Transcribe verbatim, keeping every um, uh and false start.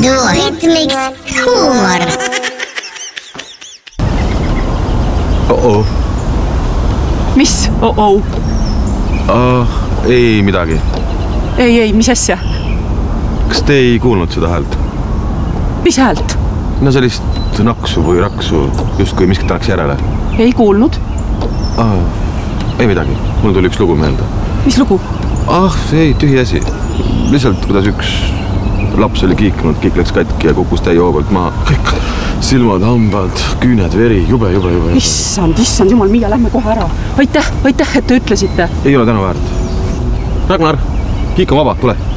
Duohitmiks huumor. Oh-oh. Mis? Oh-oh. Uh, ei midagi. Ei, ei, mis asja? Kas te ei kuulnud seda häält? Mis häält? No sellist naksu või raksu, just kui miskit annaks järele. Ei kuulnud. Ah, ei midagi. Mul tuli üks lugu meelde. Mis lugu? Ah, see ei tühi asi. Lihtsalt, kuidas üks laps oli kiiknud, kiik läks katki ja kukkus täie hoovalt maha. Kõik silmad, hambad, küüned, veri, jube, jube, jube. Issand, issand, jumal, Miia, lähme kohe ära. Aitäh, aitäh, et te ütlesite. Ei ole täna väärt. Ragnar, kiik on vaba, tule.